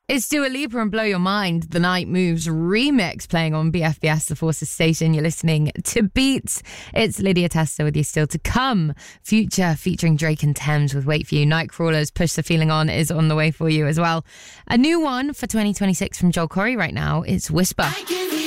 It's Dua Lipa and Blow Your Mind, The Night Moves remix playing on BFBS, the Forces station. You're listening to Beats. It's Lydia Testa with you still to come. Future featuring Drake and Thames with Wait For You. Nightcrawlers, Push the Feeling On is on the way for you as well. A new one for 2026 from Joel Corey right now. It's Whisper.